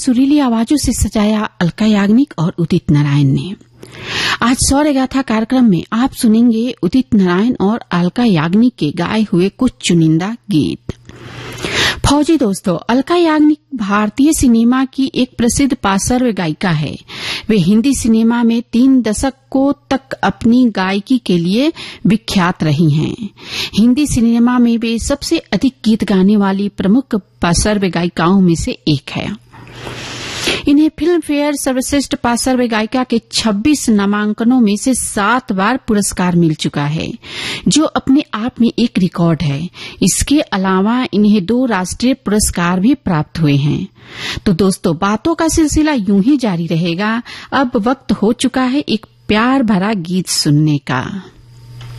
सुरीली आवाजों से सजाया अलका याग्निक और उदित नारायण ने। आज सौर्य गाथा कार्यक्रम में आप सुनेंगे उदित नारायण और अलका याग्निक के गाए हुए कुछ चुनिंदा गीत। फौजी दोस्तों, अलका याग्निक भारतीय सिनेमा की एक प्रसिद्ध पार्श्व गायिका है। वे हिंदी सिनेमा में 3 दशकों तक अपनी गायकी के लिए विख्यात रही हैं। हिंदी सिनेमा में वे सबसे अधिक गीत गाने वाली प्रमुख पार्श्व गायिकाओं में से एक है। इन्हें फिल्म फेयर सर्वश्रेष्ठ पार्श्व गायिका के 26 नामांकनों में से 7 बार पुरस्कार मिल चुका है, जो अपने आप में एक रिकॉर्ड है। इसके अलावा इन्हें 2 राष्ट्रीय पुरस्कार भी प्राप्त हुए हैं। तो दोस्तों, बातों का सिलसिला यूं ही जारी रहेगा। अब वक्त हो चुका है एक प्यार भरा गीत सुनने का।